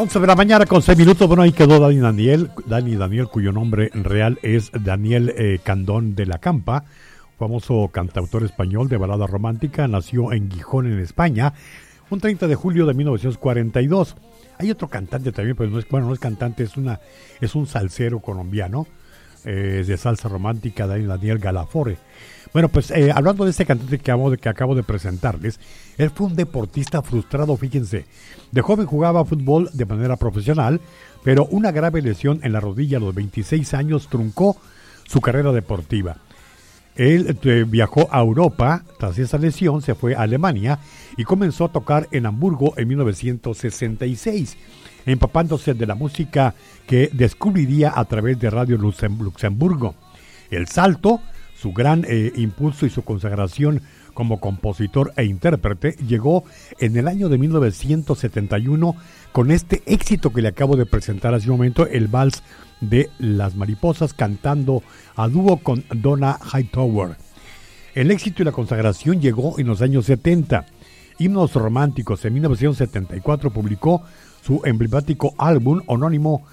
11 de la mañana con 6 minutos. Bueno, ahí quedó Dani Daniel, cuyo nombre real es Daniel Candón de la Campa, famoso cantautor español de balada romántica. Nació en Gijón, en España, un 30 de julio de 1942. Hay otro cantante también, pero no es cantante, es un salsero colombiano de salsa romántica, Daniel Galafore. Bueno, pues hablando de este cantante que acabo de presentarles, él fue un deportista frustrado, fíjense. De joven jugaba fútbol de manera profesional, pero una grave lesión en la rodilla a los 26 años truncó su carrera deportiva. Él viajó a Europa. Tras esa lesión se fue a Alemania y comenzó a tocar en Hamburgo en 1966, empapándose de la música que descubriría a través de Radio Luxemburgo. El salto, su gran impulso y su consagración como compositor e intérprete llegó en el año de 1971 con este éxito que le acabo de presentar hace un momento, el Vals de las Mariposas, cantando a dúo con Donna Hightower. El éxito y la consagración llegó en los años 70. Himnos Románticos, en 1974 publicó su emblemático álbum homónimo,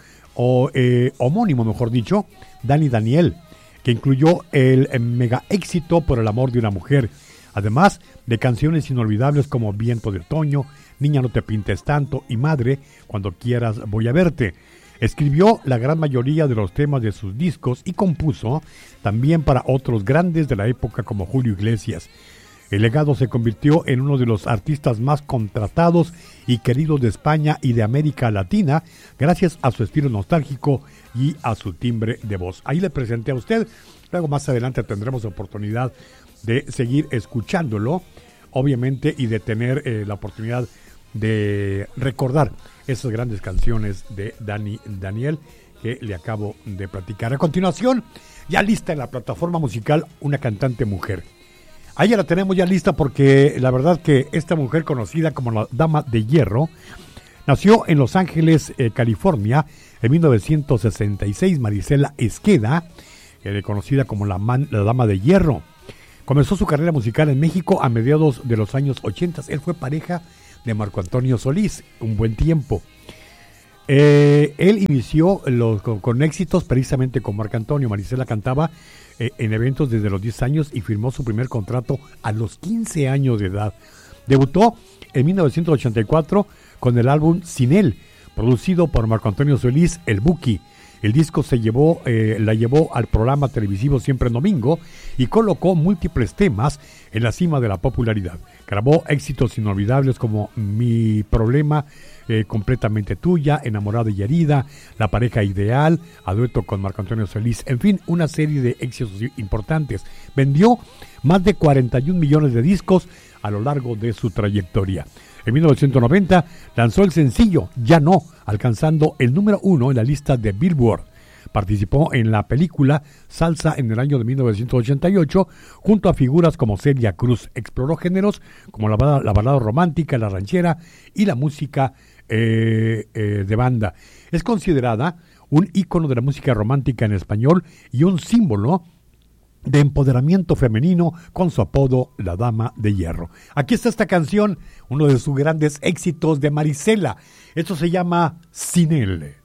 Dani Daniel, que incluyó el mega éxito Por el amor de una mujer, además de canciones inolvidables como Viento de otoño, Niña no te pintes tanto y Madre, cuando quieras voy a verte. Escribió la gran mayoría de los temas de sus discos y compuso también para otros grandes de la época como Julio Iglesias. El legado se convirtió en uno de los artistas más contratados y queridos de España y de América Latina, gracias a su estilo nostálgico y a su timbre de voz. Ahí le presenté a usted. Luego más adelante tendremos oportunidad de seguir escuchándolo, obviamente, y de tener la oportunidad de recordar esas grandes canciones de Daniel que le acabo de platicar. A continuación, ya lista en la plataforma musical, una cantante mujer. Ahí ya la tenemos ya lista, porque la verdad que esta mujer, conocida como la Dama de Hierro, nació en Los Ángeles, California, en 1966. Marisela Esqueda, conocida como la Dama de Hierro. Comenzó su carrera musical en México a mediados de los años 80. Él fue pareja de Marco Antonio Solís un buen tiempo. Él inició con éxitos precisamente con Marco Antonio. Marisela cantaba en eventos desde los 10 años y firmó su primer contrato a los 15 años de edad. Debutó en 1984 con el álbum Sin Él, producido por Marco Antonio Solís, El Buki. El disco la llevó al programa televisivo Siempre en Domingo y colocó múltiples temas en la cima de la popularidad. Grabó éxitos inolvidables como Mi Problema, Completamente Tuya, Enamorada y Herida, La Pareja Ideal, a dueto con Marco Antonio Solís, en fin, una serie de éxitos importantes. Vendió más de 41 millones de discos a lo largo de su trayectoria. En 1990 lanzó el sencillo Ya No, alcanzando el número 1 en la lista de Billboard. Participó en la película Salsa en el año de 1988 junto a figuras como Celia Cruz. Exploró géneros como la balada romántica, la ranchera y la música de banda. Es considerada un ícono de la música romántica en español y un símbolo de empoderamiento femenino, con su apodo La Dama de Hierro. Aquí está esta canción, uno de sus grandes éxitos de Marisela. Esto se llama Sin Él.